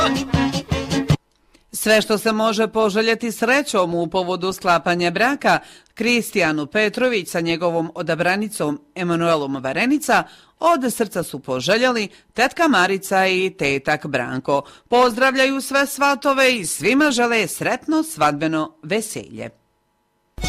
Sve što se može poželjeti srećom u povodu sklapanja braka, Kristijanu Petrović sa njegovom odabranicom Emanuelom Varenica od srca su poželjeli tetka Marica i tetak Branko. Pozdravljaju sve svatove i svima žele sretno svadbeno veselje.